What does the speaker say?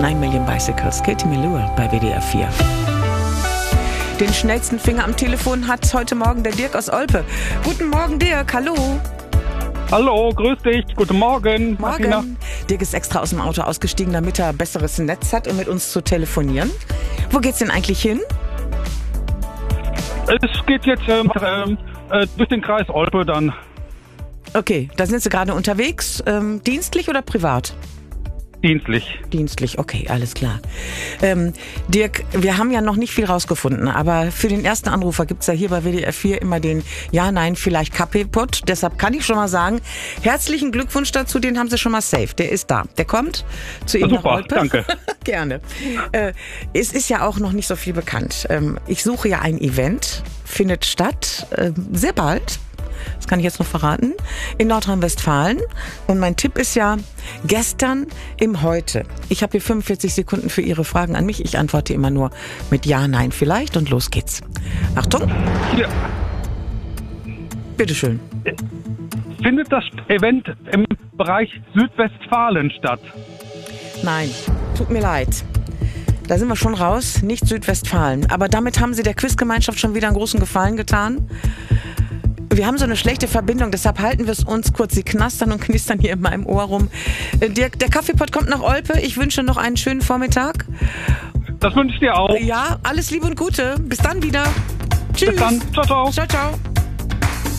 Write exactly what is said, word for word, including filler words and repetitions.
Nine Million Bicycles, Katie Melua bei W D R vier. Den schnellsten Finger am Telefon hat heute Morgen der Dirk aus Olpe. Guten Morgen, Dirk, hallo. Hallo, grüß dich, guten Morgen. Morgen. Martina. Dirk ist extra aus dem Auto ausgestiegen, damit er besseres Netz hat, um mit uns zu telefonieren. Wo geht's denn eigentlich hin? Es geht jetzt ähm, äh, durch den Kreis Olpe dann. Okay, da sind Sie gerade unterwegs, ähm, dienstlich oder privat? Dienstlich. Dienstlich, okay, alles klar. Ähm, Dirk, wir haben ja noch nicht viel rausgefunden, aber für den ersten Anrufer gibt's ja hier bei W D R vier immer den Ja, Nein, vielleicht Kaffeepott. Deshalb kann ich schon mal sagen, herzlichen Glückwunsch dazu, den haben Sie schon mal safe. Der ist da. Der kommt zu Ihnen Super, nach Olpe. danke. Gerne. Äh, es ist ja auch noch nicht so viel bekannt. Ähm, ich suche ja ein Event, findet statt, äh, sehr bald. Das kann ich jetzt noch verraten, in Nordrhein-Westfalen. Und mein Tipp ist ja, gestern im Heute. Ich habe hier fünfundvierzig Sekunden für Ihre Fragen an mich. Ich antworte immer nur mit Ja, Nein, vielleicht und los geht's. Achtung. Ja. Bitteschön. Findet das Event im Bereich Südwestfalen statt? Nein, tut mir leid. Da sind wir schon raus, nicht Südwestfalen. Aber damit haben Sie der Quizgemeinschaft schon wieder einen großen Gefallen getan. Wir haben so eine schlechte Verbindung, deshalb halten wir es uns kurz. Sie knastern und knistern hier in meinem Ohr rum. Dirk, der Kaffeepott kommt nach Olpe. Ich wünsche noch einen schönen Vormittag. Das wünsche ich dir auch. Ja, alles Liebe und Gute. Bis dann wieder. Tschüss. Bis dann. Ciao, ciao. Ciao, ciao.